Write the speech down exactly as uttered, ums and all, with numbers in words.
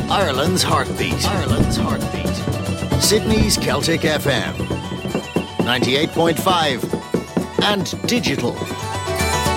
Ireland's heartbeat. Ireland's heartbeat. Sydney's Celtic F M. ninety-eight point five and digital.